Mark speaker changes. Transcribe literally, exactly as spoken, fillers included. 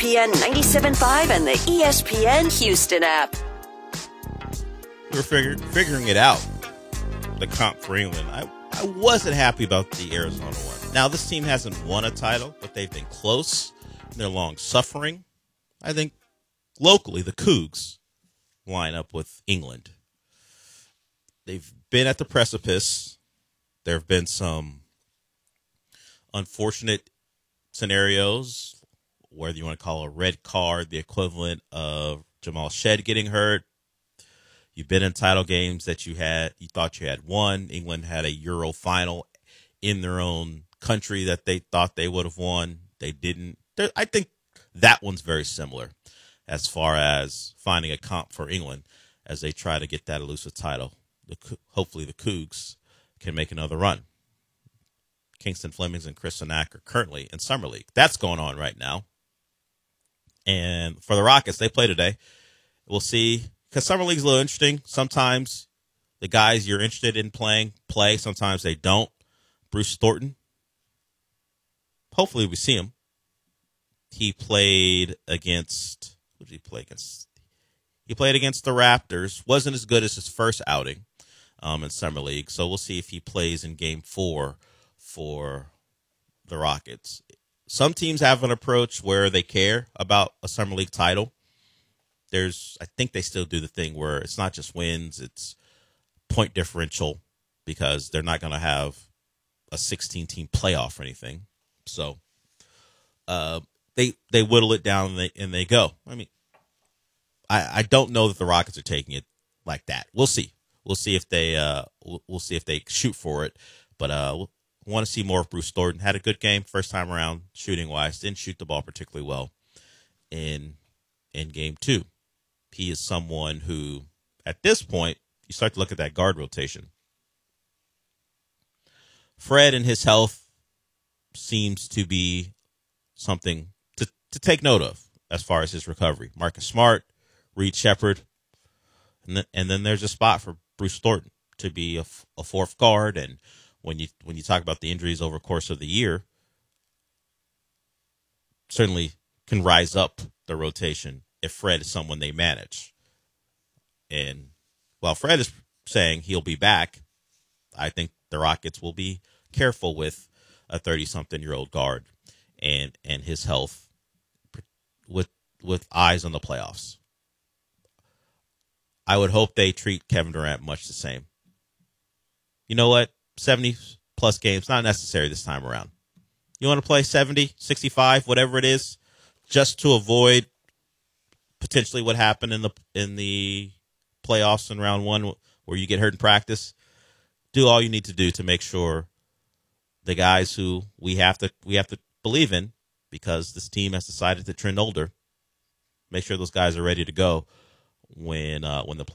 Speaker 1: P N ninety-seven point five and the E S P N Houston app.
Speaker 2: We're figure, figuring it out, the comp for England. I, I wasn't happy about the Arizona one. Now, this team hasn't won a title, but they've been close. They're long suffering. I think locally, the Cougs line up with England. They've been at the precipice. There have been some unfortunate scenarios, whether you want to call a red card the equivalent of Jamal Shed getting hurt. You've been in title games that you had, you thought you had won. England had a Euro final in their own country that they thought they would have won. They didn't. I think that one's very similar as far as finding a comp for England as they try to get that elusive title. The, hopefully the Cougs can make another run. Kingston Flemings and Chris Sanak are currently in Summer League. That's going on right now. And for the Rockets, they play today. We'll see. Because Summer League's a little interesting. Sometimes the guys you're interested in playing play. Sometimes they don't. Bruce Thornton. Hopefully we see him. He played against, who did he play against? He played against the Raptors. Wasn't as good as his first outing um, in Summer League. So we'll see if he plays in game four for the Rockets. Some teams have an approach where they care about a Summer League title. There's, I think they still do the thing where it's not just wins, it's point differential because they're not going to have a sixteen-team playoff or anything. So uh, they they whittle it down and they, and they go. I mean, I, I don't know that the Rockets are taking it like that. We'll see. We'll see if they uh we'll, we'll see if they shoot for it. But uh, we'll want to see more of Bruce Thornton. Had a good game first time around shooting wise. Didn't shoot the ball particularly well in in game two. He is someone who, at this point, you start to look at that guard rotation. Fred and his health seems to be something to, to take note of as far as his recovery. Marcus Smart, Reed Shepherd, and then, and then there's a spot for Bruce Thornton to be a, a fourth guard. And when you when you talk about the injuries over the course of the year, certainly can rise up the rotation if Fred is someone they manage. And while Fred is saying he'll be back, I think the Rockets will be careful with a thirty-something-year-old guard and and his health with with eyes on the playoffs. I would hope they treat Kevin Durant much the same. You know what? seventy-plus games, not necessary this time around. You want to play seventy, sixty-five, whatever it is, just to avoid potentially what happened in the in the playoffs in round one where you get hurt in practice. Do all you need to do to make sure the guys who we have to we have to believe in, because this team has decided to trend older, make sure those guys are ready to go when uh, when the